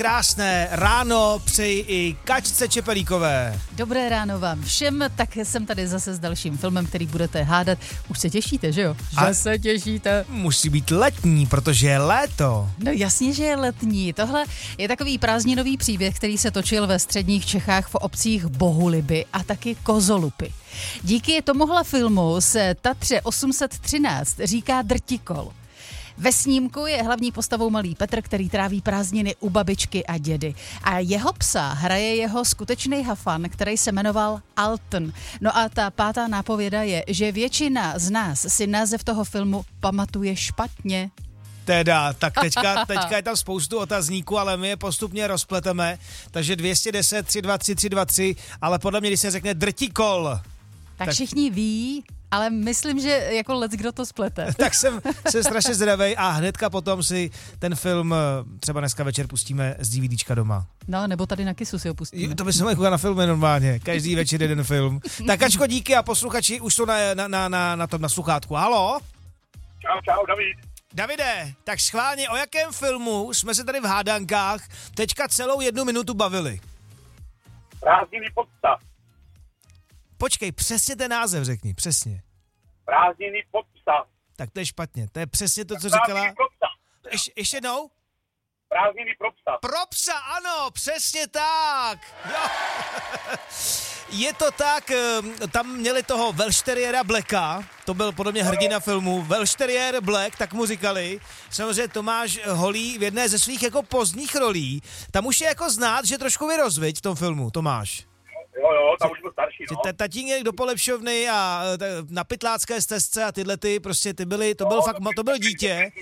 Krásné ráno přeji i Kačce Čepelíkové. Dobré ráno vám všem, tak jsem tady zase s dalším filmem, který budete hádat. Už se těšíte, že jo? Že se těšíte. Musí být letní, protože je léto. No jasně, že je letní. Tohle je takový prázdninový příběh, který se točil ve středních Čechách v obcích Bohuliby a taky Kozolupy. Díky tomuhle filmu se Tatře 813 říká Drtikol. Ve snímku je hlavní postavou malý Petr, který tráví prázdniny u babičky a dědy. A jeho psa hraje jeho skutečný hafan, který se jmenoval Alton. No a ta pátá nápověda je, že většina z nás si název toho filmu pamatuje špatně. Teda, tak teďka je tam spoustu otazníků, ale my je postupně rozpleteme. Takže 210 323 323, ale podle mě, když se řekne Drtikol, tak všichni ví, ale myslím, že jako kdo to splete. Tak jsem strašně zdravej a hnedka potom si ten film třeba dneska večer pustíme z DVDčka doma. No, nebo tady na Kisu si ho pustíme. To by se mohli koukat na filmy normálně. Každý večer jeden film. Tak Kačko, díky a posluchači už jsou na sluchátku. Halo? Čau, David. Davide, tak schválně, o jakém filmu jsme se tady v hádankách teďka celou 1 minutu bavili? Prázdniny pod psa. Počkej, přesně ten název řekni, přesně. Prázdniny pod psa. Tak to je špatně, to je přesně to, co říkala. Prázdniny pro psa. Ještě jednou? Prázdniny pro psa. Pro psa, ano, přesně tak. Jo. Je to tak, tam měli toho Welšteriéra Blacka, to byl podle mě hrdina filmu, Welšteriér Black, tak mu říkali, samozřejmě Tomáš Holý v jedné ze svých jako pozdních rolí, tam už je jako znát, že trošku vyrost, viď, v tom filmu, Tomáš. Jo, tam už byl starší, no. Tatínek do Polepšovny a na Pytlácké stezce a tyhle prostě to byl dítě.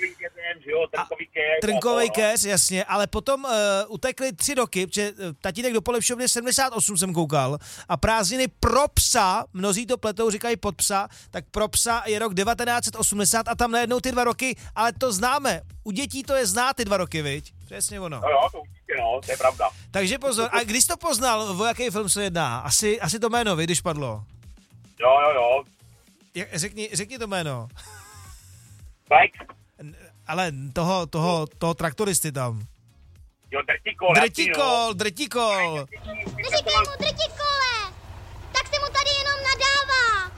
Trnkovej keř, jasně, ale potom utekli 3 roky, protože tatínek do Polepšovny 78 jsem koukal a prázdniny pro psa, mnozí to pletou, říkají pod psa, tak pro psa je rok 1980 a tam najednou ty 2 roky, ale to známe, u dětí to je znát ty 2 roky, viď? Přesně ono. Jo, to určitě, no, to je pravda. Takže pozor, a když jsi to poznal, o jaký film se jedná? Asi to jméno, když padlo. Jo. Řekni to jméno. Black. Ale toho traktoristy tam. Jo, Drtikol. Drtikol. Neříkej mu Drtikole, tak se mu tady jenom nadává.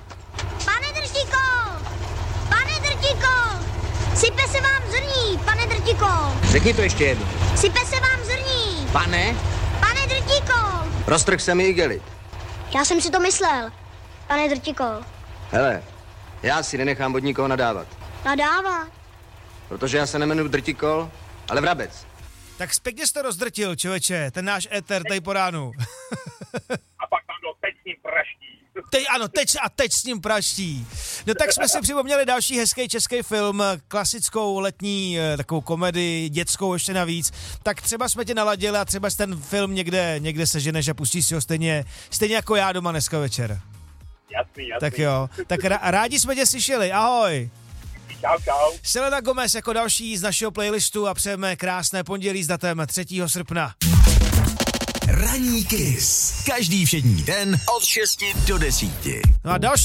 Pane Drtikol, sype se vám zrní, pane Drtikol. Řekni to ještě jednou. Sype se vám zrní. Pane Drtikol. Roztrh se mi igelit. Já jsem si to myslel, pane Drtikol. Hele, já si nenechám od nikoho nadávat. Nadává. Protože já se nemenuji Drtikol, ale Vrabec. Tak pěkně jsi to rozdrtil, člověče, ten náš éter tady po ránu. A pak tam bylo teď s ním praští. Teď s ním praští. No tak jsme si připomněli další hezký český film, klasickou letní takovou komedii, dětskou ještě navíc. Tak třeba jsme tě naladili a třeba ten film někde seženeš a pustíš si ho stejně jako já doma dneska večer. Jasný. Tak jo, tak rádi jsme tě slyšeli, ahoj. Čau. Selena Gomez jako další z našeho playlistu a přejeme krásné pondělí s datem 3. srpna. Ranní Kiss. Každý všední den od 6 do 10. No a další